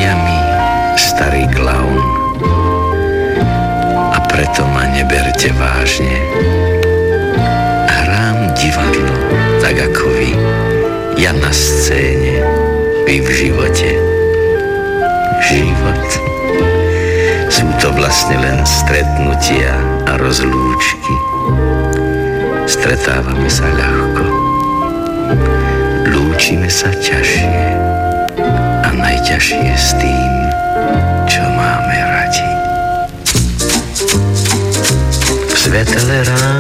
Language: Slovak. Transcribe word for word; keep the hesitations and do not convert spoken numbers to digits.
hovoria mi starý klaun. A preto ma neberte vážne. Hrám divadlo, tak ako vy. Ja na scéne, vy v živote. Život. Sú to vlastne len stretnutia a rozlúčky. Stretávame sa ľahko. Lúčime sa ťažšie. A najťažšie s tým, čo máme radi. V svetle rána